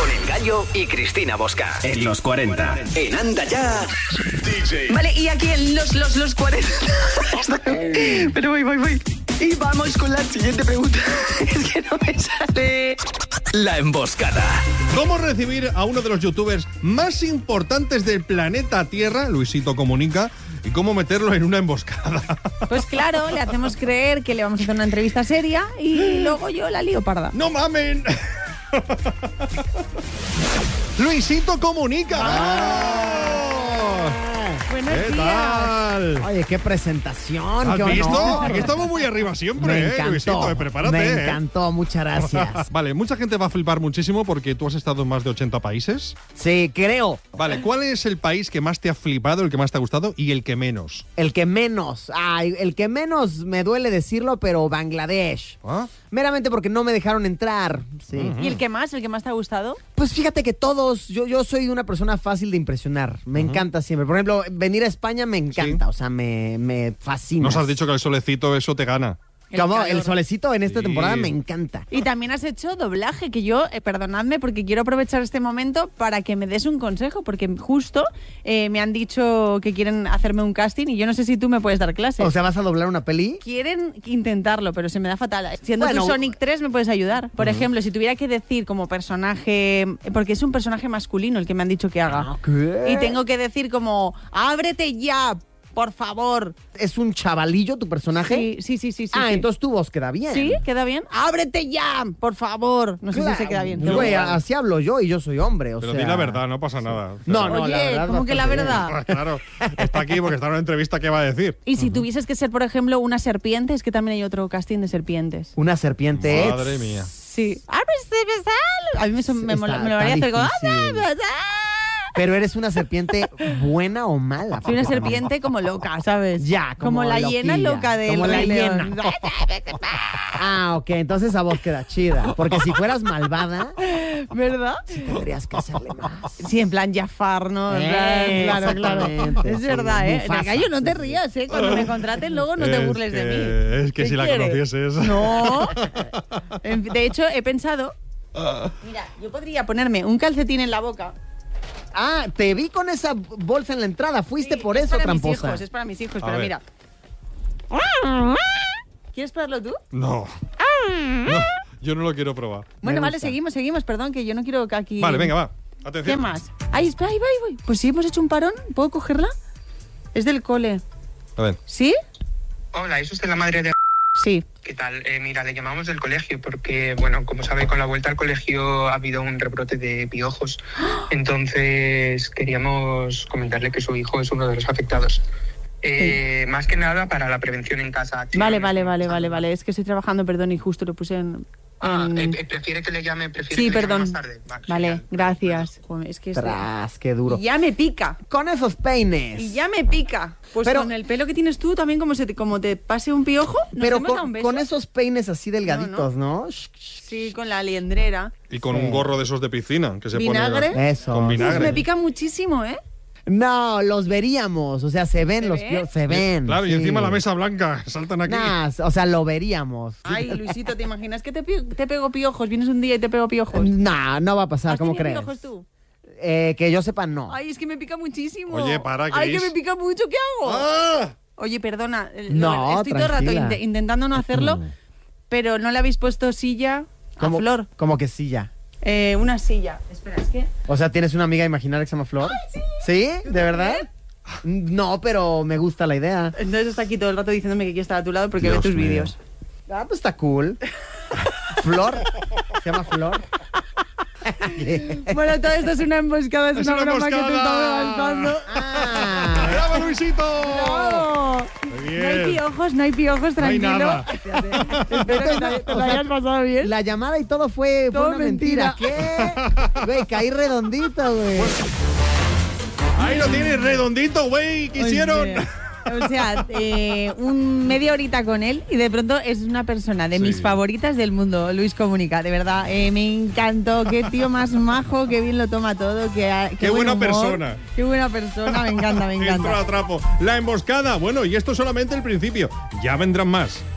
con El Gallo y Cristina Bosca. En los 40. En Anda Ya. DJ. Vale, y aquí en los 40. Pero voy. Y vamos con la siguiente pregunta. Es que no me sale. La emboscada. ¿Cómo recibir a uno de los youtubers más importantes del planeta Tierra, Luisito Comunica, y cómo meterlo en una emboscada? Pues claro, le hacemos creer que le vamos a hacer una entrevista seria y luego yo la lío parda. ¡No mamen! Luisito Comunica. Buenos ¿Qué días. tal? Oye, qué presentación, ¿Has qué visto? honor. Aquí estamos muy arriba siempre, Me encantó, Luisito, prepárate. me encantó, muchas gracias. Vale, mucha gente va a flipar muchísimo porque tú has estado en más de 80 países. Sí, creo. Vale, ¿cuál es el país que más te ha flipado, el que más te ha gustado y el que menos? El que menos, el que menos me duele decirlo, pero Bangladesh. ¿Ah? Meramente porque no me dejaron entrar. Sí. ¿Y el que más te ha gustado? Pues fíjate que todos, yo soy una persona fácil de impresionar. Me encanta siempre. Por ejemplo, venir a España me encanta, Sí. o sea, me fascina. Nos has dicho que el solecito eso te gana. Como calor. el solecito en esta Sí. temporada me encanta. Y también has hecho doblaje, que yo, perdonadme, porque quiero aprovechar este momento para que me des un consejo, porque justo me han dicho que quieren hacerme un casting y yo no sé si tú me puedes dar clases. O sea, ¿vas a doblar una peli? Quieren intentarlo, pero se me da fatal. Siendo Bueno, tú Sonic 3 me puedes ayudar. Por ejemplo, si tuviera que decir como personaje, porque es un personaje masculino el que me han dicho que haga. ¿Qué? Y tengo que decir como, ábrete ya, por favor. ¿Es un chavalillo tu personaje? Sí. Entonces tu voz queda bien. ¿Sí? ¿Queda bien? ¡Ábrete ya! Por favor. No sé si se queda bien. Güey, así hablo yo y yo soy hombre, o Pero sea... di la verdad, no pasa nada. No, Oye, la verdad. ¿cómo que la bastante bien. verdad? Claro, está aquí porque está en una entrevista, ¿qué va a decir? Y si tuvieses que ser, por ejemplo, una serpiente, es que también hay otro casting de serpientes. Una serpiente. Madre mía. Sí. A mí me lo haría hacer como... Pero eres una serpiente buena o mala. Soy una Porque- serpiente como loca, ¿sabes? Ya, como la hiena loquilla, loca de como la Rey hiena. León. Ok, entonces esa voz queda chida. Porque si fueras malvada, ¿Verdad? tendrías que hacerle más. Sí, en plan Jafar, ¿no? En plan, claro. Exactamente, Es sí, verdad, ¿eh? Mufasa. Gallo, no te rías, ¿eh? Cuando me contraten luego no te burles de mí. Es que ¿Qué si la quieres? conocieses. No. De hecho, he pensado... Mira, yo podría ponerme un calcetín en la boca. Te vi con esa bolsa en la entrada. Fuiste Sí, por es eso, para tramposa. Mis hijos, es para mis hijos, A pero ver. mira. ¿Quieres probarlo tú? No. No, yo no lo quiero probar. Bueno, vale, gusta. seguimos, perdón, que yo no quiero que aquí... Vale, venga, va. ¿Qué Atención. más? Ahí, espera, ahí voy. Pues si hemos hecho un parón, ¿puedo cogerla? Es del cole. A ver. ¿Sí? Hola, ¿es usted la madre de...? Sí. ¿Qué tal? Mira, le llamamos del colegio porque, bueno, como sabe, con la vuelta al colegio ha habido un rebrote de piojos. Entonces, queríamos comentarle que su hijo es uno de los afectados. Más que nada para la prevención en casa. Vale. Es que estoy trabajando, perdón, y justo lo puse en... ¿Prefiere que le llame? Sí, que le llame perdón. más tarde? Vale, Genial. gracias. Joder, es que Tras, qué duro. Y ya me pica. Con esos peines. Y ya me pica. Pues Pero- con el pelo que tienes tú también, como te pase un piojo, ¿nos Pero hemos dado un beso? con esos peines así delgaditos, ¿no? Sí, con la liendrera. Y con un gorro de esos de piscina que se ¿Vinagre? pone. Eso. Con Uf, vinagre. me pica muchísimo, ¿eh? No, los veríamos. O sea, se ven ¿Se los ven? piojos. Se ven. Claro, y sí. encima la mesa blanca. Saltan aquí. Nah, o sea, lo veríamos. Ay, Luisito, ¿te imaginas que te pego piojos? Vienes un día y te pego piojos. Nah, no va a pasar, ¿Has ¿cómo tenido crees? piojos tú? Que yo sepa, no. Ay, es que me pica muchísimo. Oye, para, Ay, Cris. que me pica mucho, ¿qué hago? ¡Ah! Oye, perdona. No, estoy todo el rato tranquila. intentando no hacerlo, pero no le habéis puesto silla a Flor. Como que sí, ya. Una silla. Espera, es que... O sea, ¿tienes una amiga imaginaria que se llama Flor? ¿Sí? ¿De verdad? No, pero me gusta la idea. Entonces está aquí todo el rato diciéndome que quiere estar a tu lado porque Dios ve tus mío. vídeos. Ah, pues está cool. Flor. Se llama Flor. Bueno, todo esto es una emboscada, es Es una una broma que te emboscada. estaba levantando. Ah. ¡Bravo, Luisito! ¡Bravo! Muy bien. No hay piojos, No hay tranquilo. nada. Espero que te lo hayas pasado bien. La llamada y todo fue Todo una mentira. mentira. ¿Qué? Güey, caí redondito, güey. Ahí lo tienes, redondito, güey. ¿Qué hicieron? O sea, media horita con él y de pronto es una persona de Sí. mis favoritas del mundo, Luis Comunica. De verdad, me encantó. Qué tío más majo, qué bien lo toma todo. Qué Qué buen buena humor. persona. Qué buena persona, me encanta, me Esto lo encanta. atrapo. La emboscada. Bueno, y esto es solamente el principio. Ya vendrán más.